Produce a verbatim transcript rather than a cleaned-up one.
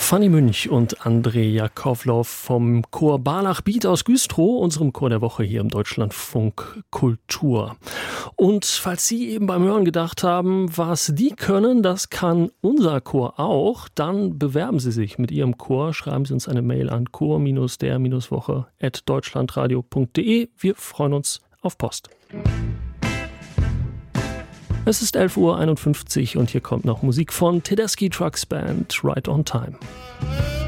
Fanny Münch und André Jakovlov vom Chor Barlach Biet aus Güstrow, unserem Chor der Woche hier im Deutschlandfunk Kultur. Und falls Sie eben beim Hören gedacht haben, was die können, das kann unser Chor auch, dann bewerben Sie sich mit Ihrem Chor. Schreiben Sie uns eine Mail an chor der woche at deutschlandradio punkt de. Wir freuen uns auf Post. Es ist elf Uhr einundfünfzig und hier kommt noch Musik von Tedeschi Trucks Band, Right on Time.